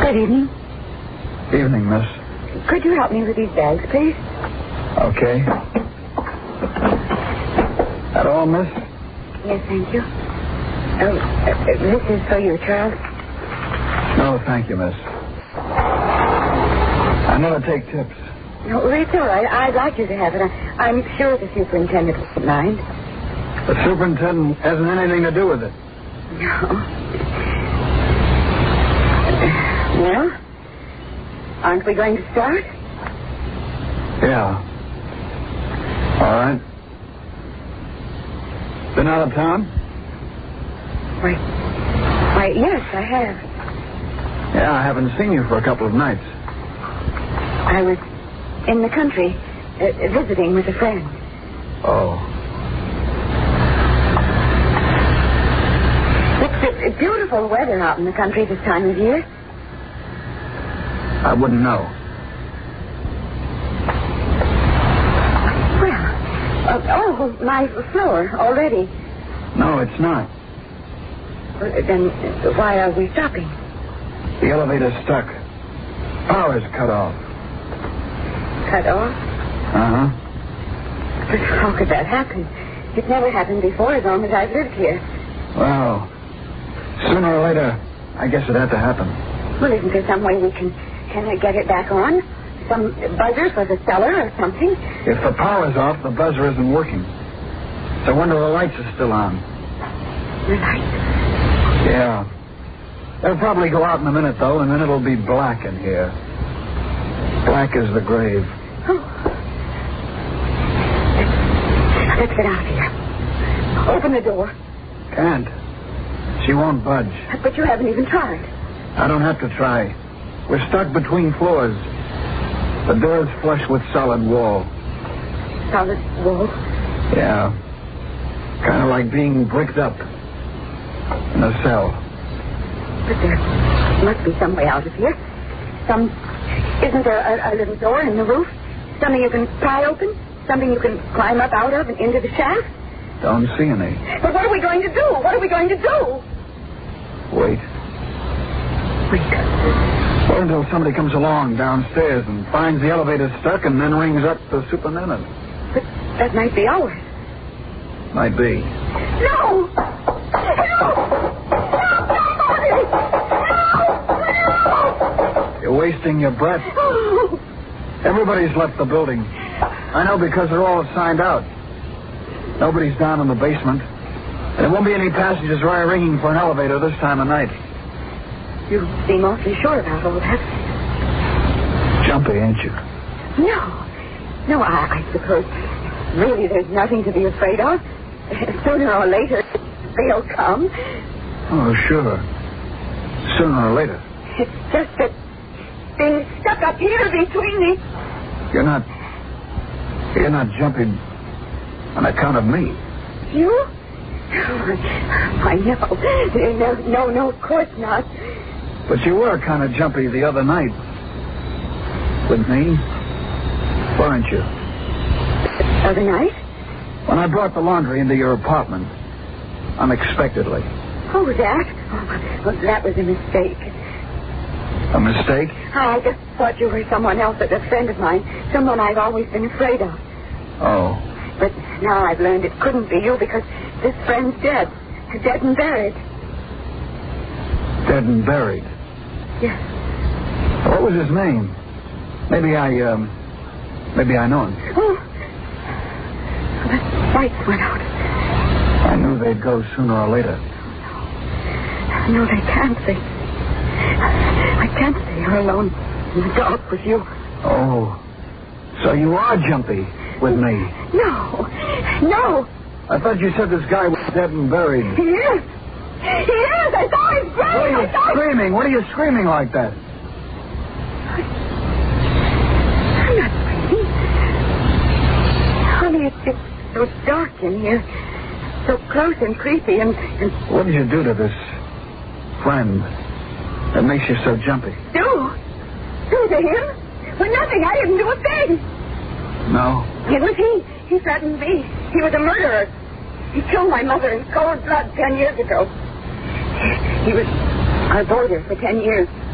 Good evening. Evening, miss. Could you help me with these bags, please? Okay. That all, miss? Yes, thank you. This is for you, Charles. No, thank you, miss. I never take tips. No, it's all right. I'd like you to have it. I'm sure the superintendent won't mind. The superintendent hasn't anything to do with it. No. Well, aren't we going to start? Yeah. All right. Been out of town? Why, yes, I have. Yeah, I haven't seen you for a couple of nights. I was in the country, visiting with a friend. Oh. It's beautiful weather out in the country this time of year. I wouldn't know. Well, my floor already. No, it's not. Then why are we stopping? The elevator's stuck. Power's cut off. Cut off? Uh-huh. But how could that happen? It's never happened before as long as I've lived here. Well, sooner or later, I guess it had to happen. Well, isn't there some way we can get it back on? Some buzzer for the cellar or something? If the power's off, the buzzer isn't working. So I wonder the lights are still on. The lights? Yeah. They'll probably go out in a minute, though, and then it'll be black in here. Black as the grave. Oh. Let's get out of here. Open the door. Can't. She won't budge. But you haven't even tried. I don't have to try. We're stuck between floors. The door's flush with solid wall. Solid wall? Yeah. Kind of like being bricked up in a cell. But there must be some way out of here. Isn't there a little door in the roof? Something you can pry open? Something you can climb up out of and into the shaft? Don't see any. But what are we going to do? What are we going to do? Wait. Wait. Wait until somebody comes along downstairs and finds the elevator stuck and then rings up the superintendent. But that might be ours. Might be. No! No! You're wasting your breath. Oh. Everybody's left the building. I know because they're all signed out. Nobody's down in the basement. And there won't be any passengers ringing for an elevator this time of night. You seem awfully sure about all that. Jumpy, ain't you? No, I suppose really there's nothing to be afraid of. Sooner or later, they'll come. Oh, sure. Sooner or later. It's just that they're stuck up here between me. You're not jumping on account of me. You? I know. No, of course not. But you were kind of jumpy the other night. With me. Weren't you? Other night? When I brought the laundry into your apartment. Unexpectedly. Oh, that? Oh, that was a mistake. A mistake? I just thought you were someone else, a friend of mine. Someone I've always been afraid of. Oh. But now I've learned it couldn't be you because this friend's dead. Dead and buried. Dead and buried? Yes. What was his name? Maybe I know him. Oh. The lights went out. I knew they'd go sooner or later. No, they can't. I can't stay here alone in the dark with you. Oh. So you are jumpy with me? No. I thought you said this guy was dead and buried. He is. I saw his grave. What are you screaming? What are you screaming like that? I'm not screaming. Honey, it's so dark in here. So close and creepy and... What did you do to this friend that makes you so jumpy? Do to him? Well, nothing. I didn't do a thing. No? It was he. He threatened me. He was a murderer. He killed my mother in cold blood 10 years ago. He was our boarder for 10 years.